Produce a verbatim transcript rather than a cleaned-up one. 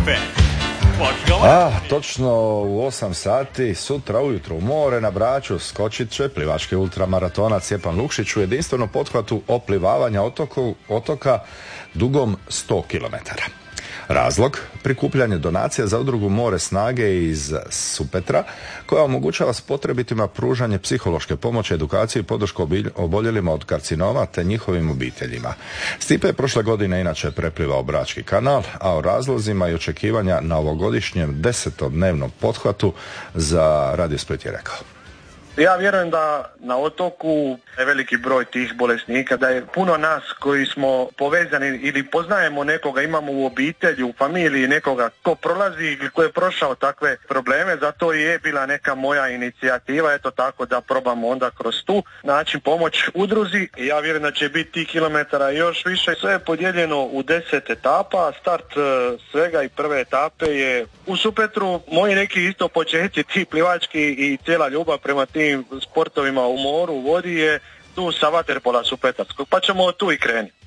efe em. A, točno u osam sati sutra ujutro u more na Braču skočit će plivački ultramaratonac Stjepan Lukšić u jedinstvenom pothvatu oplivavanja otoku, otoka dugom sto kilometara. Razlog? Prikupljanje donacija za udrugu More snage iz Supetra, koja omogućava s potrebitima pružanje psihološke pomoći, edukaciju i podršku oboljelima od karcinoma te njihovim obiteljima. Stipe je prošle godine inače preplivao Brački kanal, a o razlozima i očekivanja na ovogodišnjem desetodnevnom pothvatu za Radio Split je rekao: Ja vjerujem da na otoku je veliki broj tih bolesnika, da je puno nas koji smo povezani ili poznajemo nekoga, imamo u obitelji, u familiji nekoga ko prolazi ili ko je prošao takve probleme, zato je bila neka moja inicijativa, eto tako da probamo onda kroz tu način pomoć udruzi. Ja vjerujem da će biti tih kilometara još više. Sve je podijeljeno u deset etapa, start svega i prve etape je u Supetru. Moji neki isto početci, ti plivački i cijela ljubav prema tim sportovima u moru, u vodi je tu sa vaterpola supetarskog, pa ćemo tu i krenuti.